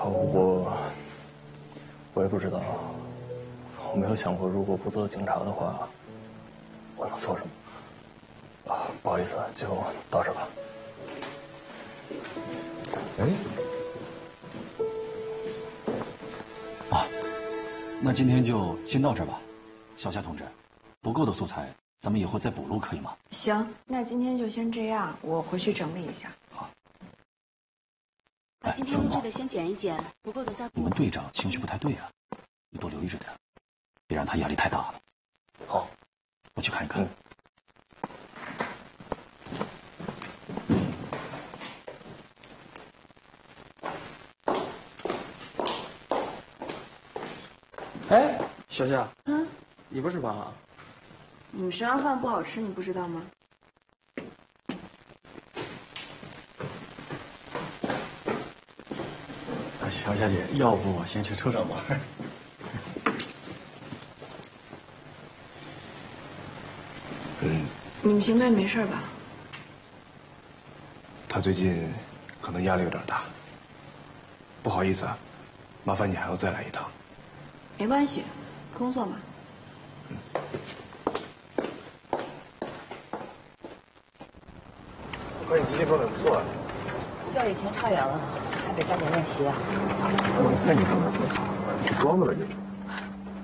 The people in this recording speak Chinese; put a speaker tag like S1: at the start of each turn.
S1: 我也不知道，我没有想过，如果不做警察的话，我能做什么。不好意思，就到这吧。
S2: 哎，
S3: 那今天就先到这儿吧，小夏同志，不够的素材咱们以后再补录，可以吗？
S4: 行，那今天就先这样，我回去整理一下。
S3: 好。
S5: 把今天录制的先剪一剪，不够的再补。
S3: 你们队长情绪不太对啊，你多留意着点，别让他压力太大了。
S1: 好，
S3: 我去看一看。
S6: 哎，小夏，你不吃饭啊？
S4: 你们食堂饭不好吃，你不知道吗？
S2: 小夏姐，要不我先去车上玩。
S4: 你们邢队没事吧？
S7: 他最近可能压力有点大，不好意思啊，麻烦你还要再来一趟。
S4: 没关系，工作嘛。
S7: 我看你今天状态不错啊。
S8: 较以前差远了，还得加紧练习啊。
S7: 我看你状态不错，是装的吧这是？